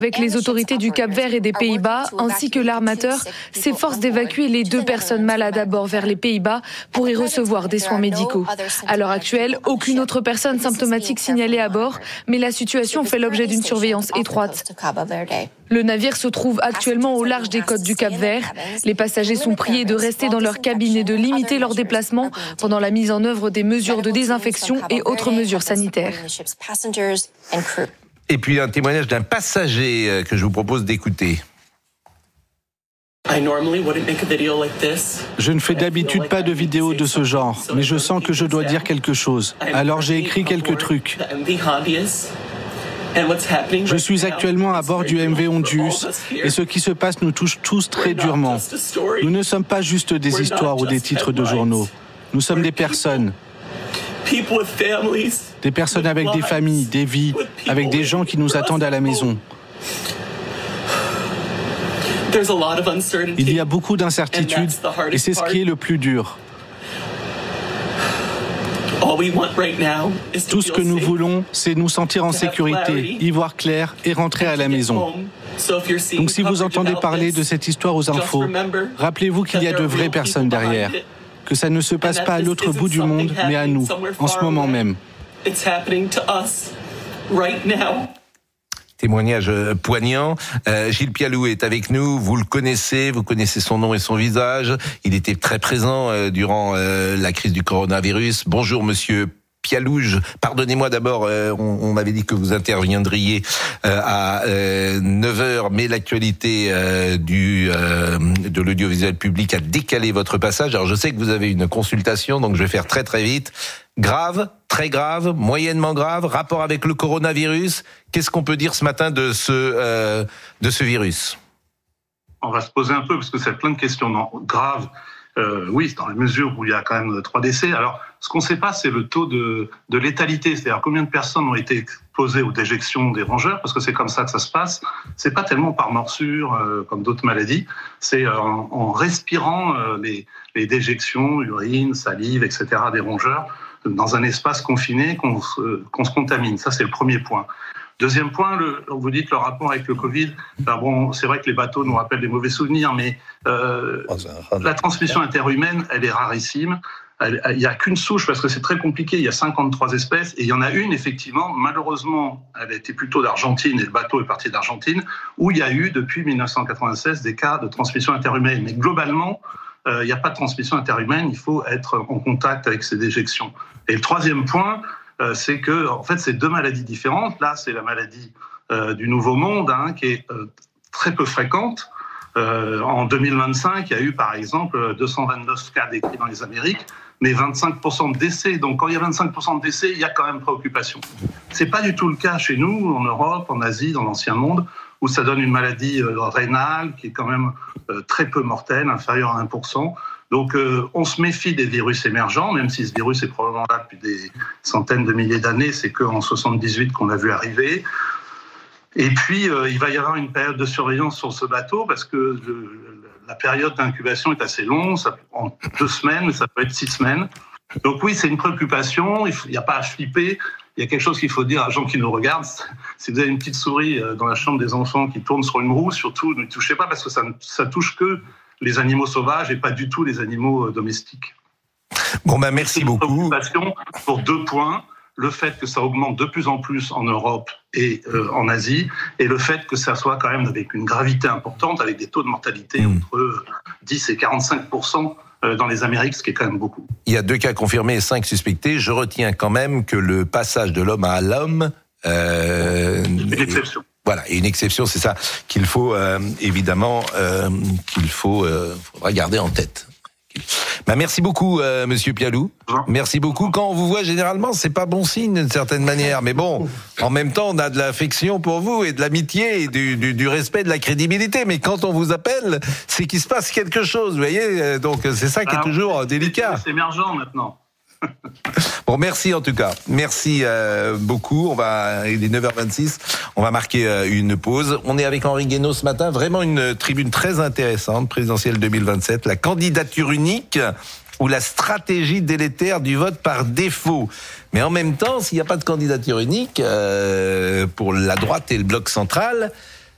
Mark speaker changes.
Speaker 1: Avec les autorités du Cap-Vert et des Pays-Bas, ainsi que l'armateur, s'efforcent d'évacuer les 2 personnes malades à bord vers les Pays-Bas pour y recevoir des soins médicaux. À l'heure actuelle, aucune autre personne symptomatique signalée à bord, mais la situation fait l'objet d'une surveillance étroite. Le navire se trouve actuellement au large des côtes du Cap-Vert. Les passagers sont priés de rester dans leur cabine et de limiter leurs déplacements pendant la mise en œuvre des mesures de désinfection et autres mesures sanitaires.
Speaker 2: Et puis un témoignage d'un passager que je vous propose d'écouter.
Speaker 3: Je ne fais d'habitude pas de vidéos de ce genre, mais je sens que je dois dire quelque chose. Alors j'ai écrit quelques trucs. Je suis actuellement à bord du MV Hondius et ce qui se passe nous touche tous très durement. Nous ne sommes pas juste des histoires ou des titres de journaux. Nous sommes des personnes. Des personnes avec des familles, des vies, avec des gens qui nous attendent à la maison. Il y a beaucoup d'incertitudes et c'est ce qui est le plus dur. Tout ce que nous voulons, c'est nous sentir en sécurité, y voir clair et rentrer à la maison. Donc si vous entendez parler de cette histoire aux infos, rappelez-vous qu'il y a de vraies personnes derrière. Que ça ne se passe pas à l'autre bout du monde, mais à nous, en ce moment même.
Speaker 2: Témoignage poignant. Gilles Pialou est avec nous. Vous le connaissez, vous connaissez son nom et son visage. Il était très présent durant la crise du coronavirus. Bonjour, monsieur Pialouge. Pardonnez-moi d'abord, on m'avait dit que vous interviendriez à 9h, mais l'actualité de l'audiovisuel public a décalé votre passage. Alors je sais que vous avez une consultation, donc je vais faire très très vite. Grave, très grave, moyennement grave, rapport avec le coronavirus. Qu'est-ce qu'on peut dire ce matin de ce virus ?
Speaker 4: On va se poser un peu, parce que c'est plein de questions. Non, grave, oui, dans la mesure où il y a quand même 3 décès. Alors, ce qu'on ne sait pas, c'est le taux de létalité, c'est-à-dire combien de personnes ont été exposées aux déjections des rongeurs, parce que c'est comme ça que ça se passe. C'est pas tellement par morsure, comme d'autres maladies, c'est en respirant les déjections, urine, salive, etc. des rongeurs, dans un espace confiné qu'on se contamine. Ça, c'est le premier point. Deuxième point, vous dites le rapport avec le Covid. Ben bon, c'est vrai que les bateaux nous rappellent des mauvais souvenirs, mais la transmission interhumaine, elle est rarissime. Il n'y a qu'une souche, parce que c'est très compliqué, il y a 53 espèces, et il y en a une, effectivement, malheureusement, elle était plutôt d'Argentine, et le bateau est parti d'Argentine, où il y a eu, depuis 1996, des cas de transmission interhumaine. Mais globalement, il n'y a pas de transmission interhumaine, il faut être en contact avec ces déjections. Et le troisième point, c'est que, en fait, c'est 2 maladies différentes. Là, c'est la maladie du Nouveau Monde, qui est très peu fréquente. En 2025, il y a eu, par exemple, 229 cas décrits dans les Amériques, mais 25% de décès. Donc, quand il y a 25% de décès, il y a quand même préoccupation. C'est pas du tout le cas chez nous, en Europe, en Asie, dans l'Ancien Monde, où ça donne une maladie rénale qui est quand même très peu mortelle, inférieure à 1%. Donc, on se méfie des virus émergents, même si ce virus est probablement là depuis des centaines de milliers d'années. C'est qu'en 78 qu'on l'a vu arriver. Et puis, il va y avoir une période de surveillance sur ce bateau parce que la période d'incubation est assez longue, en 2 semaines, mais ça peut être 6 semaines. Donc oui, c'est une préoccupation, il n'y a pas à flipper. Il y a quelque chose qu'il faut dire à gens qui nous regardent. Si vous avez une petite souris dans la chambre des enfants qui tourne sur une roue, surtout ne touchez pas parce que ça touche que les animaux sauvages et pas du tout les animaux domestiques.
Speaker 2: Bon, merci beaucoup.
Speaker 4: C'est une préoccupation pour 2 points. Le fait que ça augmente de plus en plus en Europe et en Asie, et le fait que ça soit quand même avec une gravité importante, avec des taux de mortalité entre 10 et 45% dans les Amériques, ce qui est quand même beaucoup.
Speaker 2: Il y a 2 cas confirmés et 5 suspectés. Je retiens quand même que le passage de l'homme à l'homme...
Speaker 4: une exception.
Speaker 2: Voilà, et une exception, c'est ça qu'il faut évidemment faudra garder en tête. Merci beaucoup, monsieur Pialou. Merci beaucoup. Quand on vous voit, généralement, c'est pas bon signe d'une certaine manière. Mais bon, en même temps, on a de l'affection pour vous et de l'amitié et du respect, de la crédibilité. Mais quand on vous appelle, c'est qu'il se passe quelque chose, vous voyez. Donc, c'est ça qui est toujours délicat.
Speaker 4: C'est émergent maintenant.
Speaker 2: Bon, merci en tout cas. Merci beaucoup. Il est 9h26. On va marquer une pause. On est avec Henri Guénaud ce matin. Vraiment une tribune très intéressante, présidentielle 2027. La candidature unique ou la stratégie délétère du vote par défaut. Mais en même temps, s'il n'y a pas de candidature unique pour la droite et le bloc central,